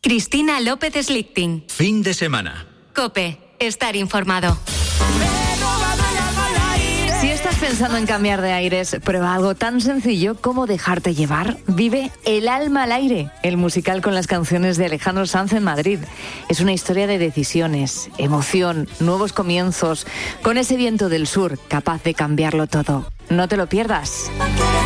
Cristina López Slichting. Fin de semana. COPE. Estar informado. Si estás pensando en cambiar de aires, prueba algo tan sencillo como dejarte llevar. Vive El alma al aire, el musical con las canciones de Alejandro Sanz en Madrid. Es una historia de decisiones, emoción, nuevos comienzos, con ese viento del sur capaz de cambiarlo todo. No te lo pierdas.